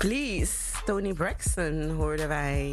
Please, Tony Braxton hoorden wij.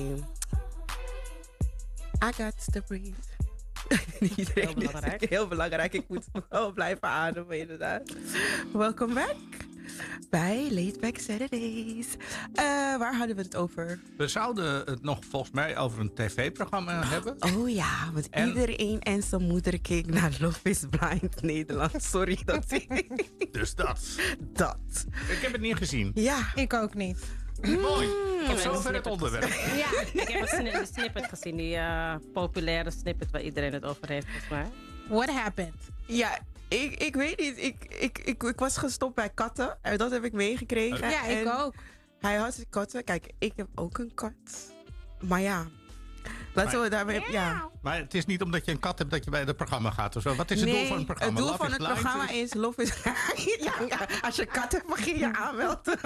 I got to breathe. Heel belangrijk. Heel belangrijk. Ik moet wel blijven ademen, inderdaad. Welkom back bij Late Back Saturdays. Waar hadden we het over? We zouden het nog volgens mij over een tv-programma hebben. Oh ja, want iedereen en zijn moeder keek naar Love is Blind Nederland. Sorry dat ik... Dus dat. Ik heb het niet gezien. Ja. Ik ook niet. Mooi. Tot zover het onderwerp. Ja, ik heb een snippet gezien. Die populaire snippet waar iedereen het over heeft, volgens mij. What happened? Ja, ik weet niet. Ik was gestopt bij katten. En dat heb ik meegekregen. Ja, ik ook. Hij had katten. Kijk, ik heb ook een kat. Maar ja. Laten we daarmee... Ja. Maar het is niet omdat je een kat hebt dat je bij het programma gaat of zo. Wat is het doel van het programma? Het doel van het programma is Love is... ja, als je kat hebt, mag je je aanmelden.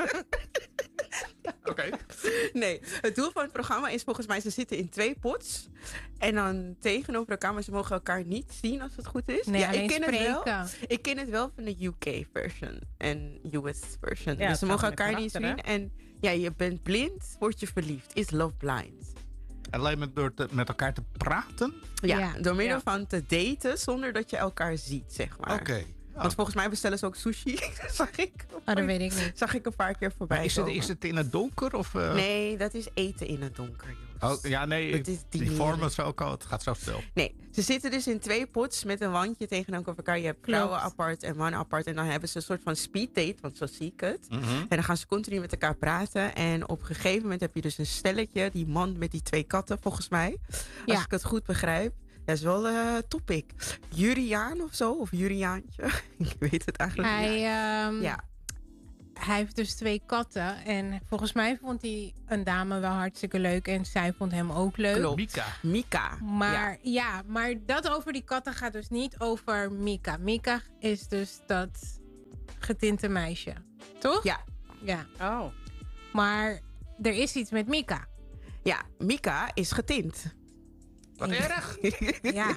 Oké. Nee, het doel van het programma is volgens mij... ze zitten in 2 pots. En dan tegenover elkaar... maar ze mogen elkaar niet zien als het goed is. Nee, ja, alleen spreken. Ik ken het wel van de UK version en US version. Ja, dus ze mogen elkaar niet karakter, zien. En ja, je bent blind, word je verliefd. Is love blind. Alleen door met elkaar te praten? Ja, door middel Ja. van te daten zonder dat je elkaar ziet, zeg maar. Oké. Want volgens mij bestellen ze ook sushi. Oh, dat weet ik niet. Zag ik een paar keer voorbij Maar komen. is het in het donker? Of, Nee, dat is eten in het donker, Joost. Oh, ja, nee. Dat is Die dineren. vorm is ook al. Het gaat zo snel. Nee, ze zitten dus in 2 pots met een wandje tegenover elkaar. Je hebt vrouwen Klopt. apart en mannen apart. En dan hebben ze een soort van speed date, want zo zie ik het. Mhm. En dan gaan ze continu met elkaar praten. En op een gegeven moment heb je dus een stelletje. Die man met die 2 katten, volgens mij. Als Ja. ik het goed begrijp. Dat is wel topic. Juriaan of zo? Of Juriaantje? Ik weet het eigenlijk niet. Ja. Hij heeft dus 2 katten. En volgens mij vond hij een dame wel hartstikke leuk. En zij vond hem ook leuk. Klopt. Mika. Mika. Maar maar dat over die katten gaat dus niet over Mika. Mika is dus dat getinte meisje. Toch? Ja. Ja. Oh. Maar er is iets met Mika. Ja, Mika is getint. Wat erg. Ja.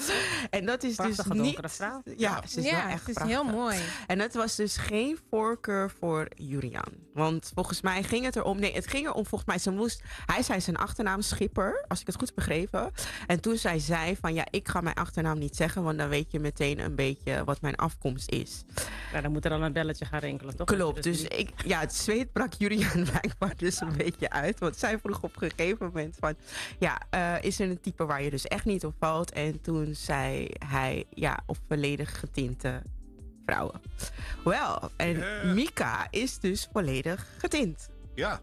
En dat is Prachtige dus donkere niet... vrouw. Ja, ze is wel echt het is prachtig. heel mooi. En het was dus geen voorkeur voor Juriaan. Want volgens mij ging het erom... Nee, het ging erom volgens mij... Hij zei zijn achternaam Schipper, als ik het goed begrepen. En toen zei zij van... Ja, ik ga mijn achternaam niet zeggen... want dan weet je meteen een beetje wat mijn afkomst is. Ja, dan moet er al een belletje gaan rinkelen, toch? Klopt. Dat Dus je niet- het zweet brak Juriaan blijkbaar dus een beetje uit. Want zij vroeg op een gegeven moment van... Ja, is er een type waar je dus echt niet op valt? En toen zei hij... Ja, of volledig getinte vrouwen. Wel, en Mika is dus volledig getint. Ja.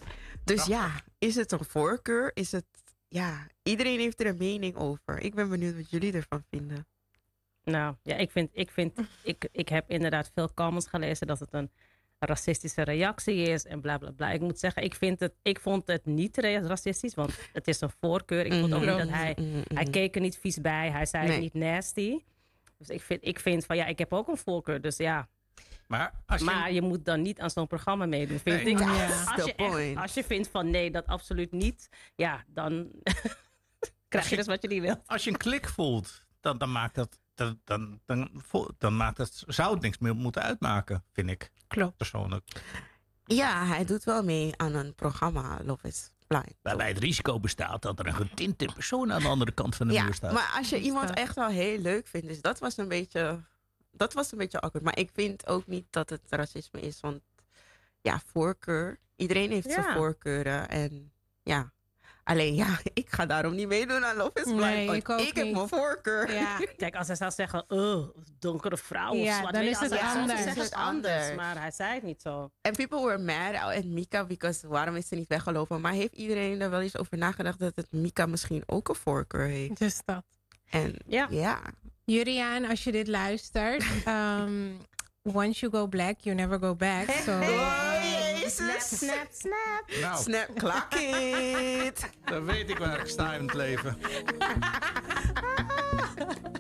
Dus ja, is het een voorkeur? Is het... Ja, iedereen heeft er een mening over. Ik ben benieuwd wat jullie ervan vinden. Nou, ja, ik heb inderdaad veel comments gelezen dat het een racistische reactie is en bla bla bla. Ik moet zeggen, ik vond het niet racistisch, want het is een voorkeur. Ik vond ook niet dat hij keek er niet vies bij, hij zei Nee. niet nasty. Dus ik vind van ja, ik heb ook een voorkeur, dus ja. Maar je moet dan niet aan zo'n programma meedoen, vind Nee. ik. Ja. Als je vindt van nee, dat absoluut niet, ja, dan krijg je dus wat je niet wilt. als je een klik voelt, dan maakt dat... Dan maakt het, zou het niks meer moeten uitmaken, vind ik. Klopt. Persoonlijk. Ja, hij doet wel mee aan een programma, Love is Blind. Waarbij het risico bestaat dat er een getinte persoon aan de andere kant van de Ja, muur staat. maar als je iemand echt wel heel leuk vindt, dus dat was een beetje awkward. Maar ik vind ook niet dat het racisme is, want ja, voorkeur. Iedereen heeft Ja. zijn voorkeuren en ja. Alleen ja, ik ga daarom niet meedoen aan Love is Blind. Nee, want ik ook heb niet. mijn voorkeur. Ja. Kijk, als hij zou zeggen, donkere vrouw of Ja, zwart, dan weet is je, als het hij zou anders. zeggen, Is het anders. anders. Maar hij zei het niet zo. En people were mad at Mika, because waarom is ze niet weggelopen? Maar heeft iedereen er wel eens over nagedacht dat het Mika misschien ook een voorkeur heeft? Dus dat. En Ja. Juriaan, als je dit luistert. Once you go black, you never go back. So, Oh, jezus. Snap. Nou, Snap, klak it. dan weet ik waar ik sta in het leven.